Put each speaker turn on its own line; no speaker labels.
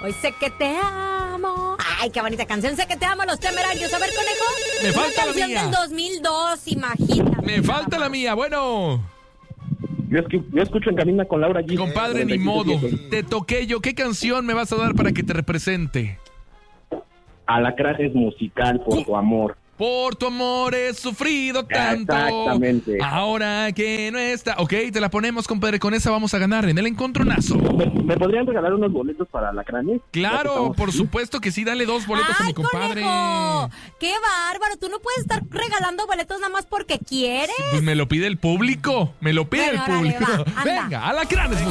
Hoy sé que te amo. Ay, qué bonita canción. Sé que te amo, Los Temerarios. A ver, Conejo.
Me falta la mía.
Una canción del 2002, imagínate.
Me falta la mía. Bueno.
Yo escucho En Cabina con Laura G.
Compadre, ni modo. Te toqué yo. ¿Qué canción me vas a dar para que te represente?
Alacranes musical por tu amor.
Por tu amor he sufrido tanto.
Exactamente.
Ahora que no está. Ok, te la ponemos, compadre. Con esa vamos a ganar en el encontronazo.
¿Me podrían regalar unos boletos para Alacranes?
Claro, por supuesto que sí. Dale 2 boletos a mi compadre.
Conejo, ¡qué bárbaro! Tú no puedes estar regalando boletos nada más porque quieres.
Pues me lo pide el público. Me lo pide el
Bueno,
público.
órale, va, anda.
Venga, Alacranes musical.